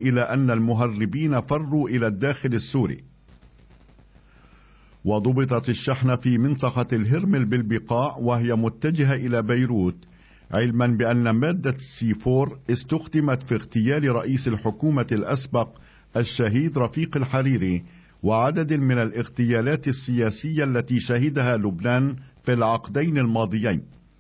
إلى أن المهربين فروا إلى الداخل السوري. وضبطت الشحنة في منطقة الهرمل بالبقاع وهي متجهة إلى بيروت، علما بأن مادة C4 استخدمت في اغتيال رئيس الحكومة الأسبق الشهيد رفيق الحريري وعدد من الاغتيالات السياسية التي شهدها لبنان في العقدين الماضيين.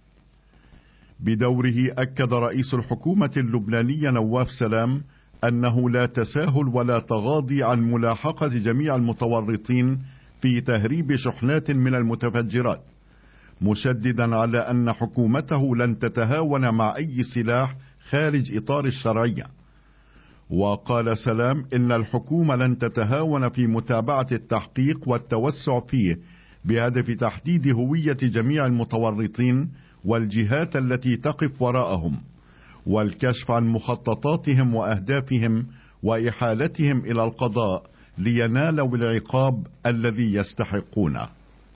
بدوره أكد رئيس الحكومة اللبنانية نواف سلام أنه لا تساهل ولا تغاضي عن ملاحقة جميع المتورطين في تهريب شحنات من المتفجرات، مشددا على أن حكومته لن تتهاون مع أي سلاح خارج إطار الشرعية. وقال سلام إن الحكومة لن تتهاون في متابعة التحقيق والتوسع فيه بهدف تحديد هوية جميع المتورطين والجهات التي تقف وراءهم، والكشف عن مخططاتهم وأهدافهم وإحالتهم إلى القضاء لينالوا العقاب الذي يستحقونه.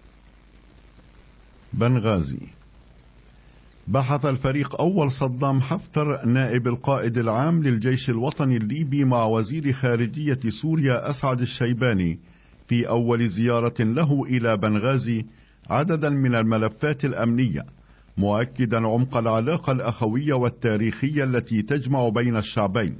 بنغازي. بحث الفريق أول صدام حفتر نائب القائد العام للجيش الوطني الليبي مع وزير خارجية سوريا أسعد الشيباني في أول زيارة له إلى بنغازي عددا من الملفات الأمنية، مؤكدا عمق العلاقة الأخوية والتاريخية التي تجمع بين الشعبين.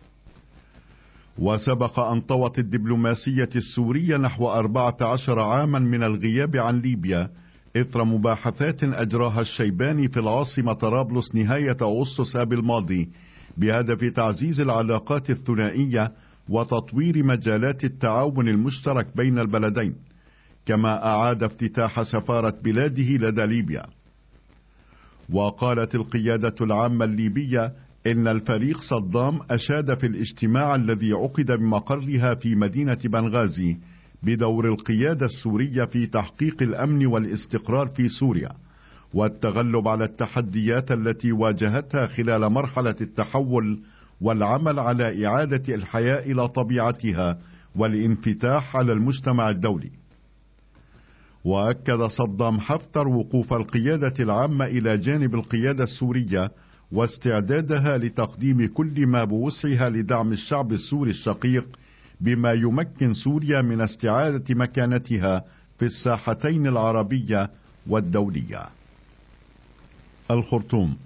وسبق أن طوت الدبلوماسية السورية نحو 14 عاما من الغياب عن ليبيا إثر مباحثات أجراها الشيباني في العاصمة طرابلس نهاية أغسطس آب الماضي بهدف تعزيز العلاقات الثنائية وتطوير مجالات التعاون المشترك بين البلدين، كما أعاد افتتاح سفارة بلاده لدى ليبيا. وقالت القيادة العامة الليبية إن الفريق صدام أشاد في الاجتماع الذي عقد بمقرها في مدينة بنغازي بدور القيادة السورية في تحقيق الأمن والاستقرار في سوريا والتغلب على التحديات التي واجهتها خلال مرحلة التحول والعمل على إعادة الحياة إلى طبيعتها والانفتاح على المجتمع الدولي. وأكد صدام حفتر وقوف القيادة العامة إلى جانب القيادة السورية واستعدادها لتقديم كل ما بوسعها لدعم الشعب السوري الشقيق بما يمكن سوريا من استعادة مكانتها في الساحتين العربية والدولية. الخرطوم.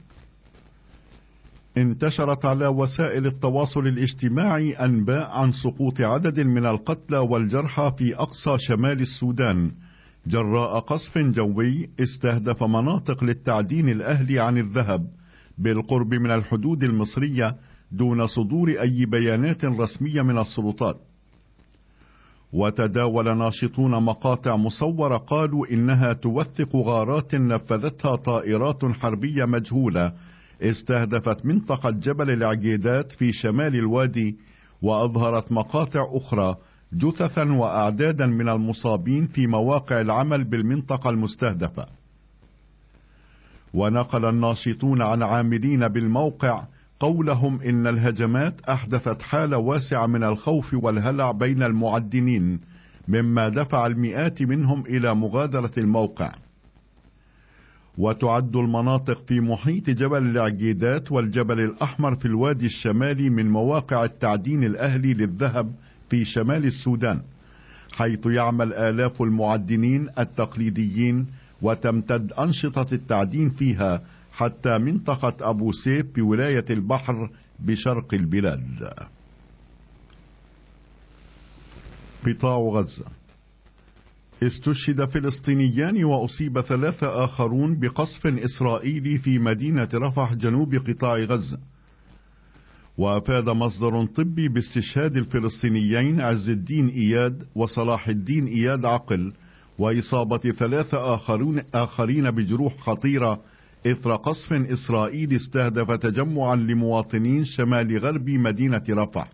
انتشرت على وسائل التواصل الاجتماعي أنباء عن سقوط عدد من القتلى والجرحى في أقصى شمال السودان جراء قصف جوي استهدف مناطق للتعدين الأهلي عن الذهب بالقرب من الحدود المصرية دون صدور أي بيانات رسمية من السلطات. وتداول ناشطون مقاطع مصورة قالوا إنها توثق غارات نفذتها طائرات حربية مجهولة استهدفت منطقة جبل العقيدات في شمال الوادي، وأظهرت مقاطع أخرى جثثا وأعدادا من المصابين في مواقع العمل بالمنطقة المستهدفة. ونقل الناشطون عن عاملين بالموقع قولهم إن الهجمات أحدثت حالة واسعة من الخوف والهلع بين المعدنين، مما دفع المئات منهم إلى مغادرة الموقع. وتعد المناطق في محيط جبل العقيدات والجبل الأحمر في الوادي الشمالي من مواقع التعدين الأهلي للذهب في شمال السودان، حيث يعمل آلاف المعدنين التقليديين، وتمتد أنشطة التعدين فيها حتى منطقة أبو سيف بولاية البحر بشرق البلاد. قطاع غزة. استشهد فلسطينيان وأصيب 3 آخرون بقصف إسرائيلي في مدينة رفح جنوب قطاع غزة. وأفاد مصدر طبي باستشهاد الفلسطينيين عز الدين إياد وصلاح الدين إياد عقل، وإصابة 3 آخرين بجروح خطيرة إثر قصف إسرائيلي استهدف تجمعا لمواطنين شمال غرب مدينة رفح.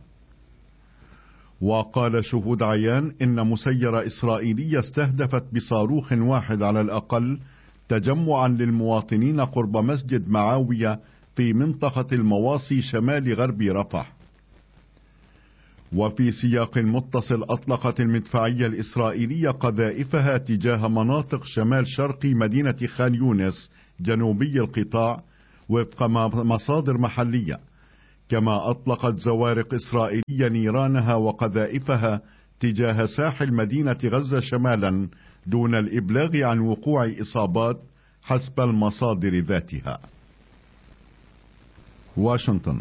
وقال شهود عيان إن مسيرة إسرائيلية استهدفت بصاروخ واحد على الأقل تجمعا للمواطنين قرب مسجد معاوية في منطقة المواصي شمال غرب رفح. وفي سياق متصل أطلقت المدفعية الإسرائيلية قذائفها تجاه مناطق شمال شرقي مدينة خان يونس جنوبي القطاع وفق مصادر محلية، كما أطلقت زوارق إسرائيلية نيرانها وقذائفها تجاه ساحل مدينة غزة شمالا دون الإبلاغ عن وقوع إصابات حسب المصادر ذاتها. واشنطن.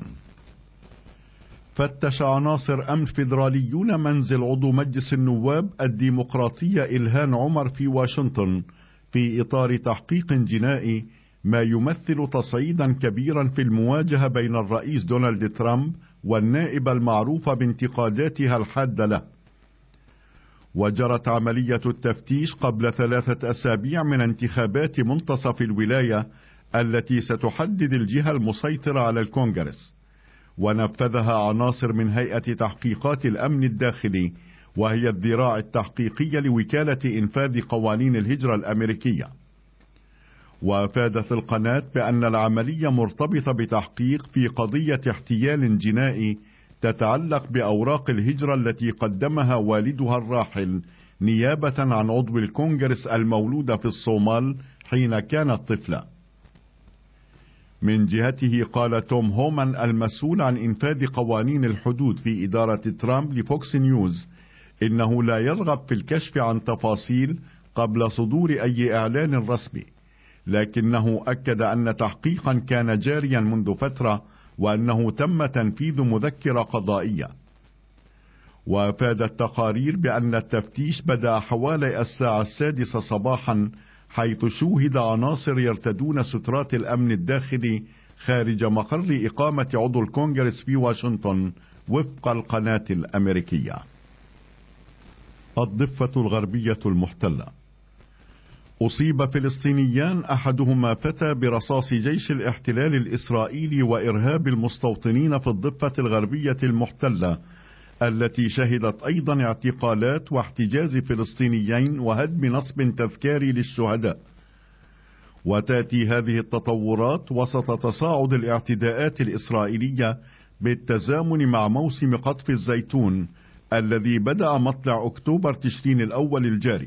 فتش عناصر أمن فيدراليون منزل عضو مجلس النواب الديمقراطية إلهام عمر في واشنطن في إطار تحقيق جنائي، ما يمثل تصعيدا كبيرا في المواجهة بين الرئيس دونالد ترامب والنائبة المعروفة بانتقاداتها الحادة له. وجرت عملية التفتيش قبل 3 أسابيع من انتخابات منتصف الولاية التي ستحدد الجهة المسيطرة على الكونغرس، ونفذها عناصر من هيئة تحقيقات الأمن الداخلي، وهي الذراع التحقيقية لوكالة إنفاذ قوانين الهجرة الأمريكية. وأفادت القناة بأن العملية مرتبطة بتحقيق في قضية احتيال جنائي تتعلق بأوراق الهجرة التي قدمها والدها الراحل نيابة عن عضو الكونغرس المولود في الصومال حين كانت طفلة. من جهته قال توم هومان المسؤول عن إنفاذ قوانين الحدود في إدارة ترامب لفوكس نيوز إنه لا يرغب في الكشف عن تفاصيل قبل صدور أي إعلان رسمي، لكنه أكد أن تحقيقا كان جاريا منذ فترة وأنه تم تنفيذ مذكرة قضائية. وأفادت تقارير بأن التفتيش بدأ حوالي 6:00 صباحا، حيث شوهد عناصر يرتدون سترات الأمن الداخلي خارج مقر إقامة عضو الكونغرس في واشنطن وفق القناة الأمريكية. الضفة الغربية المحتلة. أصيب فلسطينيان أحدهما فتى برصاص جيش الاحتلال الإسرائيلي وإرهاب المستوطنين في الضفة الغربية المحتلة، التي شهدت أيضا اعتقالات واحتجاز فلسطينيين وهدم نصب تذكاري للشهداء. وتأتي هذه التطورات وسط تصاعد الاعتداءات الإسرائيلية بالتزامن مع موسم قطف الزيتون الذي بدأ مطلع أكتوبر تشرين الأول الجاري.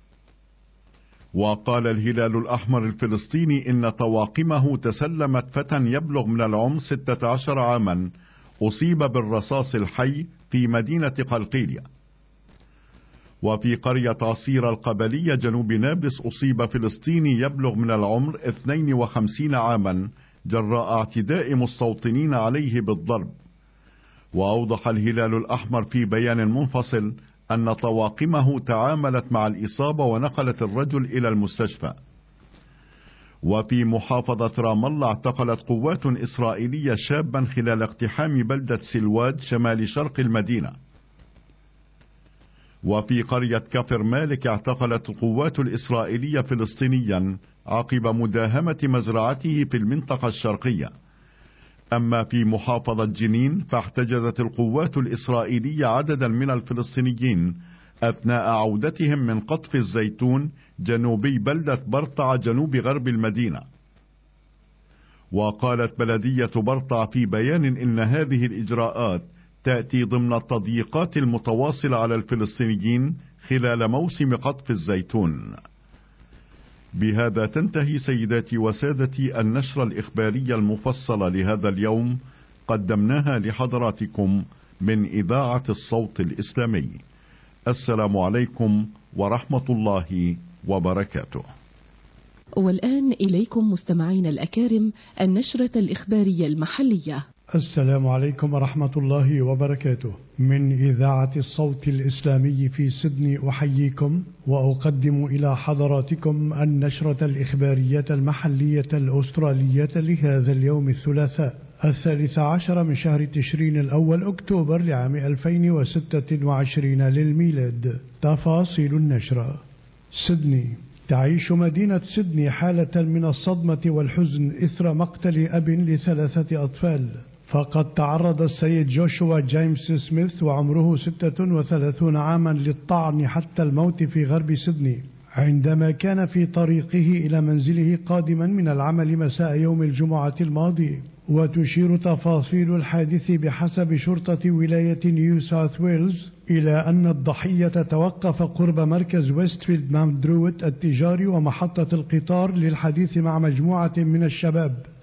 وقال الهلال الأحمر الفلسطيني إن طواقمه تسلمت فتى يبلغ من العمر 16 عاما أصيب بالرصاص الحي في مدينة قلقيلية. وفي قرية عصير القبلية جنوب نابلس أصيب فلسطيني يبلغ من العمر 52 عاما جراء اعتداء مستوطنين عليه بالضرب. وأوضح الهلال الأحمر في بيان منفصل أن طواقمه تعاملت مع الإصابة ونقلت الرجل إلى المستشفى. وفي محافظة رام الله اعتقلت قوات إسرائيلية شابا خلال اقتحام بلدة سلواد شمال شرق المدينة. وفي قرية كفر مالك اعتقلت القوات الإسرائيلية فلسطينيا عقب مداهمة مزرعته في المنطقة الشرقية. أما في محافظة جنين فاحتجزت القوات الإسرائيلية عددا من الفلسطينيين أثناء عودتهم من قطف الزيتون جنوبي بلدة برطع جنوب غرب المدينة. وقالت بلدية برطع في بيان إن هذه الإجراءات تأتي ضمن التضييقات المتواصلة على الفلسطينيين خلال موسم قطف الزيتون. بهذا تنتهي سيداتي وسادتي النشرة الإخبارية المفصلة لهذا اليوم، قدمناها لحضراتكم من إذاعة الصوت الإسلامي. السلام عليكم ورحمة الله وبركاته. والآن إليكم مستمعين الأكارم النشرة الإخبارية المحلية. السلام عليكم ورحمة الله وبركاته. من إذاعة الصوت الإسلامي في سيدني أحييكم وأقدم إلى حضراتكم النشرة الإخبارية المحلية الأسترالية لهذا اليوم الثلاثاء 13 من شهر تشرين الأول أكتوبر لعام 2026 للميلاد. تفاصيل النشرة. سيدني. تعيش مدينة سيدني حالة من الصدمة والحزن إثر مقتل أب ل3 أطفال. فقد تعرض السيد جوشوا جيمس سميث وعمره 36 عاما للطعن حتى الموت في غرب سيدني عندما كان في طريقه إلى منزله قادما من العمل مساء يوم الجمعة الماضي. وتشير تفاصيل الحادث بحسب شرطة ولاية نيو ساوث ويلز إلى أن الضحية توقف قرب مركز ويستفيلد ماونت درويت التجاري ومحطة القطار للحديث مع مجموعة من الشباب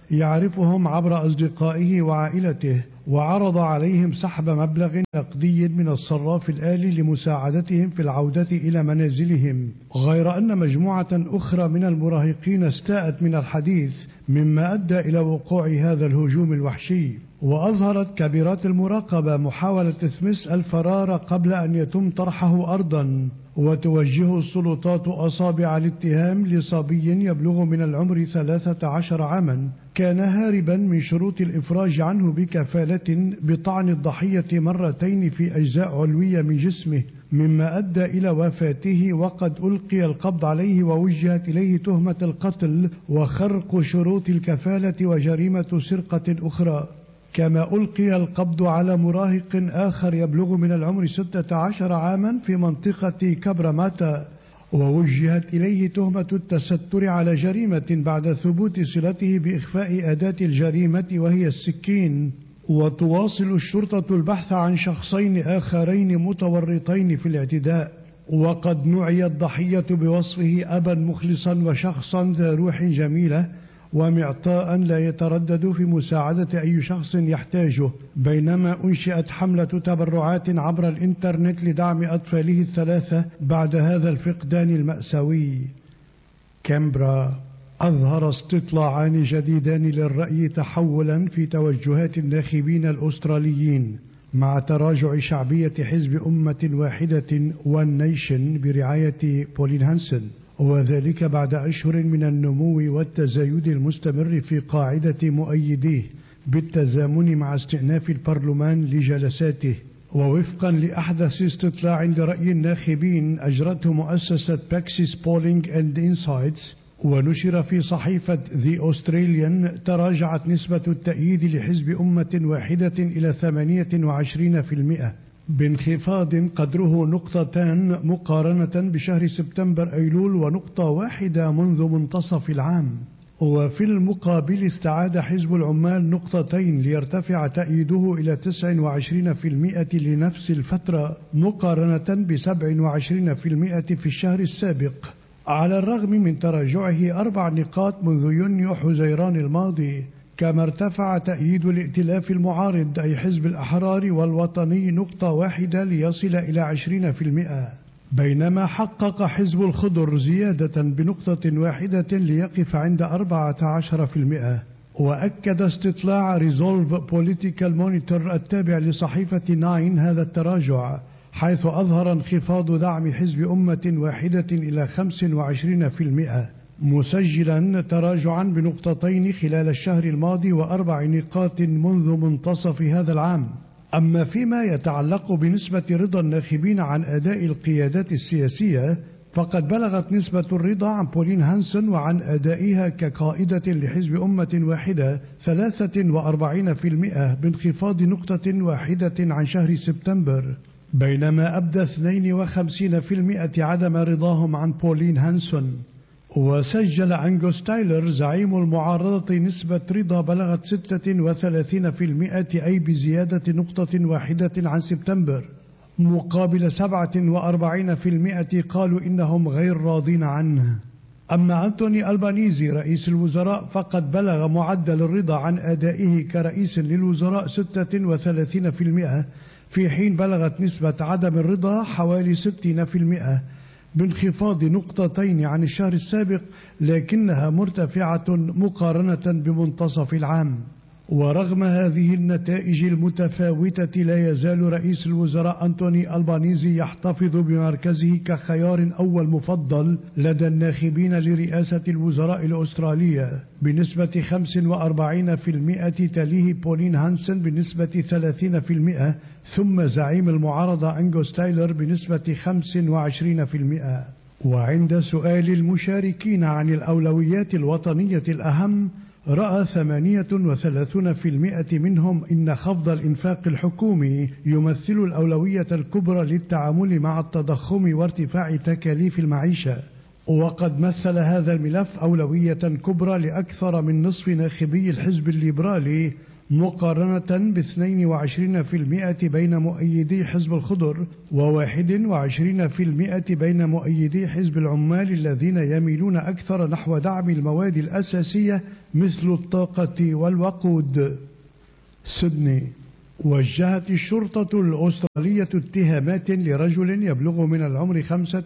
يعرفهم عبر أصدقائه وعائلته، وعرض عليهم سحب مبلغ نقدي من الصراف الآلي لمساعدتهم في العودة إلى منازلهم، غير أن مجموعة أخرى من المراهقين استاءت من الحديث، مما أدى إلى وقوع هذا الهجوم الوحشي. وأظهرت كاميرات المراقبة محاولة سميث الفرار قبل أن يتم طرحه أرضا، وتوجه السلطات أصابع الاتهام لصبي يبلغ من العمر 13 عاما كان هاربا من شروط الإفراج عنه بكفالة بطعن الضحية مرتين في أجزاء علوية من جسمه، مما أدى إلى وفاته، وقد ألقي القبض عليه ووجهت إليه تهمة القتل وخرق شروط الكفالة وجريمة سرقة أخرى. كما ألقي القبض على مراهق آخر يبلغ من العمر 16 عاما في منطقة كبرماتا، ووجهت إليه تهمة التستر على جريمة بعد ثبوت صلته بإخفاء أداة الجريمة وهي السكين. وتواصل الشرطة البحث عن شخصين آخرين متورطين في الاعتداء، وقد نعي الضحية بوصفه أبا مخلصا وشخصا ذا روح جميلة ومعطاء لا يتردد في مساعدة أي شخص يحتاجه، بينما أنشئت حملة تبرعات عبر الإنترنت لدعم أطفاله الثلاثة بعد هذا الفقدان المأساوي. كامبرا. أظهر استطلاعان جديدان للرأي تحولا في توجهات الناخبين الأستراليين مع تراجع شعبية حزب أمة واحدة One Nation برعاية بولين هانسن، وذلك بعد أشهر من النمو والتزايد المستمر في قاعدة مؤيديه بالتزامن مع استئناف البرلمان لجلساته. ووفقا لأحدث استطلاع لرأي الناخبين أجرته مؤسسة باكسيس بولينج أند إنسايتس ونشر في صحيفة The Australian، تراجعت نسبة التأييد لحزب أمة واحدة إلى 28%، بانخفاض قدره نقطتان مقارنة بشهر سبتمبر أيلول ونقطة واحدة منذ منتصف العام. وفي المقابل استعاد حزب العمال نقطتين ليرتفع تأييده إلى 29% لنفس الفترة مقارنة ب27% في الشهر السابق، على الرغم من تراجعه 4 نقاط منذ يونيو حزيران الماضي. كما ارتفع تأييد الائتلاف المعارض أي حزب الأحرار والوطني نقطة واحدة ليصل إلى 20%، بينما حقق حزب الخضر زيادة بنقطة واحدة ليقف عند 14%. وأكد استطلاع Resolve Political Monitor التابع لصحيفة 9 هذا التراجع، حيث أظهر انخفاض دعم حزب أمة واحدة إلى 25%، مسجلا تراجعا بنقطتين خلال الشهر الماضي و4 نقاط منذ منتصف هذا العام. أما فيما يتعلق بنسبة رضا الناخبين عن أداء القيادات السياسية، فقد بلغت نسبة الرضا عن بولين هانسن وعن أدائها كقائدة لحزب أمة واحدة 43% بانخفاض نقطة واحدة عن شهر سبتمبر، بينما أبدى 52% عدم رضاهم عن بولين هانسن. وسجل أنغوس تايلر زعيم المعارضة نسبة رضا بلغت 36%، أي بزيادة نقطة واحدة عن سبتمبر، مقابل 47% قالوا إنهم غير راضين عنه. أما أنتوني ألبانيزي رئيس الوزراء فقد بلغ معدل الرضا عن أدائه كرئيس للوزراء 36%، في حين بلغت نسبة عدم الرضا حوالي 60%، بانخفاض نقطتين عن الشهر السابق، لكنها مرتفعة مقارنة بمنتصف العام. ورغم هذه النتائج المتفاوتة لا يزال رئيس الوزراء أنتوني ألبانيزي يحتفظ بمركزه كخيار أول مفضل لدى الناخبين لرئاسة الوزراء الأسترالية بنسبة 45%، تليه بولين هانسن بنسبة 30%، ثم زعيم المعارضة أنغوس تايلر بنسبة 25%. وعند سؤال المشاركين عن الأولويات الوطنية الأهم، رأى 38% منهم إن خفض الإنفاق الحكومي يمثل الأولوية الكبرى للتعامل مع التضخم وارتفاع تكاليف المعيشة، وقد مثل هذا الملف أولوية كبرى لأكثر من نصف ناخبي الحزب الليبرالي، مقارنة ب22% بين مؤيدي حزب الخضر و21% بين مؤيدي حزب العمال الذين يميلون أكثر نحو دعم المواد الأساسية مثل الطاقة والوقود. سيدني. وجهت الشرطة الأسترالية اتهامات لرجل يبلغ من العمر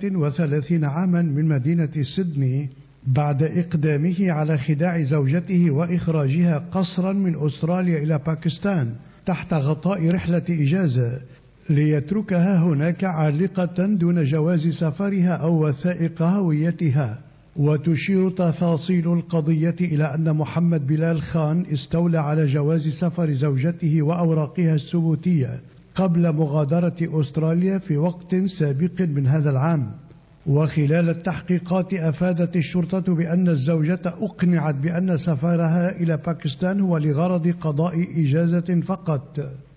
35 عاما من مدينة سيدني بعد إقدامه على خداع زوجته وإخراجها قسرا من أستراليا إلى باكستان تحت غطاء رحلة إجازة ليتركها هناك عالقة دون جواز سفرها أو وثائق هويتها. وتشير تفاصيل القضية إلى أن محمد بلال خان استولى على جواز سفر زوجته وأوراقها الثبوتية قبل مغادرة أستراليا في وقت سابق من هذا العام. وخلال التحقيقات أفادت الشرطة بأن الزوجة أقنعت بأن سفرها إلى باكستان هو لغرض قضاء إجازة فقط،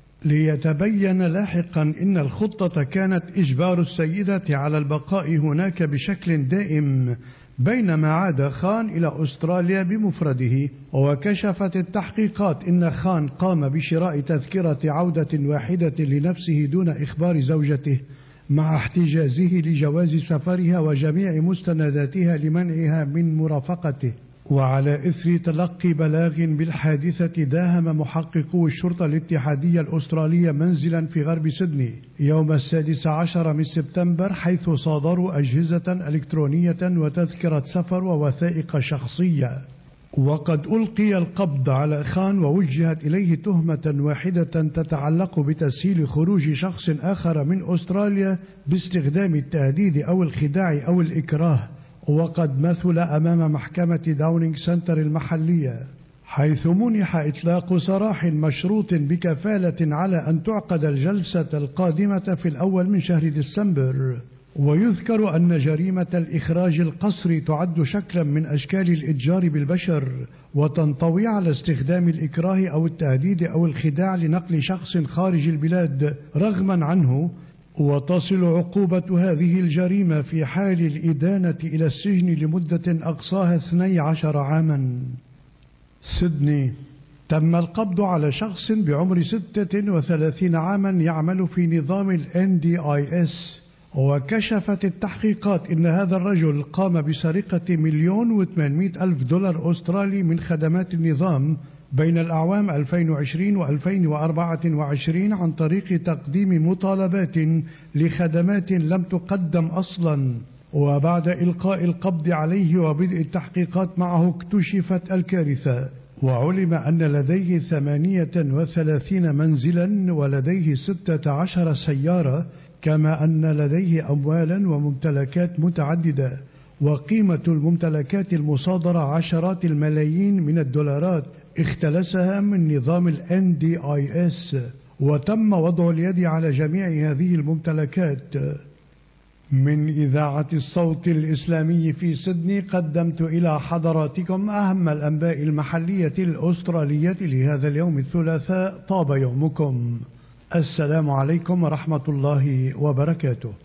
ليتبين لاحقا إن الخطة كانت إجبار السيدة على البقاء هناك بشكل دائم، بينما عاد خان إلى أستراليا بمفرده. وكشفت التحقيقات إن خان قام بشراء تذكرة عودة واحدة لنفسه دون إخبار زوجته، مع احتجازه لجواز سفرها وجميع مستنداتها لمنعها من مرافقته. وعلى إثر تلقي بلاغ بالحادثة داهم محققو الشرطة الاتحادية الأسترالية منزلا في غرب سيدني يوم 16 من سبتمبر، حيث صادروا أجهزة إلكترونية وتذكرة سفر ووثائق شخصية. وقد ألقي القبض على خان ووجهت إليه تهمة واحدة تتعلق بتسهيل خروج شخص آخر من أستراليا باستخدام التهديد أو الخداع أو الإكراه. وقد مثل أمام محكمة داونينغ سنتر المحلية، حيث منح إطلاق سراح مشروط بكفالة على أن تعقد الجلسة القادمة في الأول من شهر ديسمبر. ويذكر أن جريمة الإخراج القسري تعد شكلا من أشكال الإتجار بالبشر، وتنطوي على استخدام الإكراه أو التهديد أو الخداع لنقل شخص خارج البلاد رغما عنه. وتصل عقوبة هذه الجريمة في حال الإدانة إلى السجن لمدة أقصاها 12 عاما. سيدني. تم القبض على شخص بعمر 36 عاما يعمل في نظام ال NDIS. وكشفت التحقيقات إن هذا الرجل قام بسرقة $1,800,000 أسترالي من خدمات النظام بين الأعوام 2020 و2024 عن طريق تقديم مطالبات لخدمات لم تقدم أصلا. وبعد إلقاء القبض عليه وبدء التحقيقات معه اكتشفت الكارثة، وعلم أن لديه 38 منزلا ولديه 16 سيارة، كما أن لديه أموالا وممتلكات متعددة، وقيمة الممتلكات المصادرة عشرات الملايين من الدولارات اختلسها من نظام ال NDIS. وتم وضع اليد على جميع هذه الممتلكات. من إذاعة الصوت الإسلامي في سيدني قدمت إلى حضراتكم أهم الأنباء المحلية الأسترالية لهذا اليوم الثلاثاء. طاب يومكم. السلام عليكم ورحمة الله وبركاته.